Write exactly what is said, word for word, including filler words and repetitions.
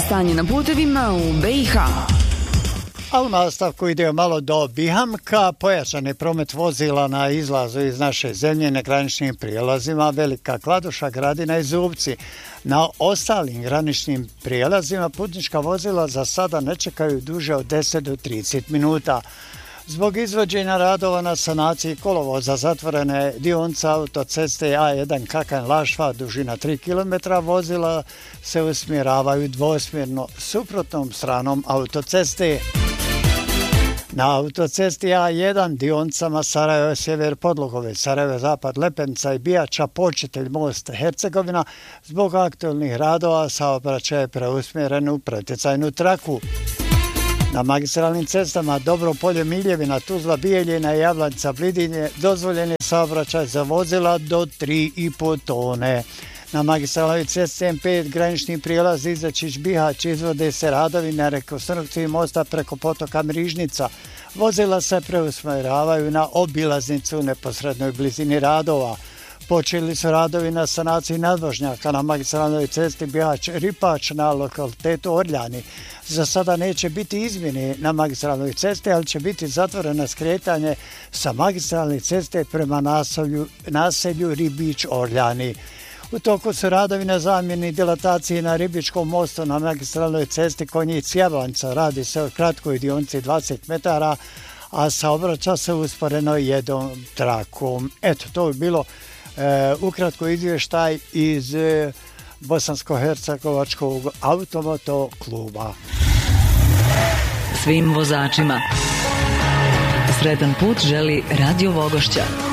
stanje na putevima u B i H. A u nastavku ide malo do Bihamka, pojačan je promet vozila na izlazu iz naše zemlje na graničnim prijelazima Velika Kladuša, Gradina i Zubci. Na ostalim graničnim prijelazima putnička vozila za sada ne čekaju duže od deset do trideset minuta. Zbog izvođenja radova na sanaciji kolovoza zatvorene dionice autoceste A jedan Kakanj-Lašva dužina tri kilometra, vozila se usmjeravaju dvosmjerno suprotnom stranom autoceste. Na autocesti A jedan dionicama Sarajevo sjever Podlogovec, Sarajevo zapad Lepenca i Bijača počitelj most Hercegovina zbog aktualnih radova saobraćaj je preusmjeren u pretjecajnu traku. Na magistralnim cestama Dobro Polje Miljevina, Tuzla Bijeljina i Javlanica Blidinje dozvoljen je saobraćaj za vozila do tri i pol tone. Na magistralnoj cesti M pet granični prijelaz Izačić Bihać izvode se radovi na rekonstrukciji mosta preko potoka Mrižnica. Vozila se preusmjeravaju na obilaznicu u neposrednoj blizini radova. Počeli su radovi na sanaciji nadvožnjaka na magistralnoj cesti Bihać-Ripač na lokalitetu Orljani. Za sada neće biti izmjene na magistralnoj cesti, ali će biti zatvoreno skretanje sa magistralne ceste prema naselju, naselju Ribić-Orljani. U toku su radovi na zamjeni dilatacije na Ribičkom mostu na magistralnoj cesti Konjic-Jablanca. Radi se o kratkoj dionici dvadeset metara, a saobraća se usporeno jednom trakom. Eto, to je bilo e, ukratko izvještaj iz e, Bosansko-hercegovačkog automoto kluba. Svim vozačima sretan put želi Radio Vogošća.